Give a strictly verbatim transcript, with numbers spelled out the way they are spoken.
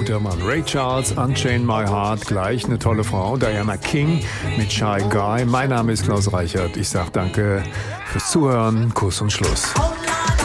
guter Mann. Ray Charles, Unchain My Heart, gleich eine tolle Frau, Diana King mit Shy Guy. Mein Name ist Klaus Reichert. Ich sage danke fürs Zuhören. Kuss und Schluss.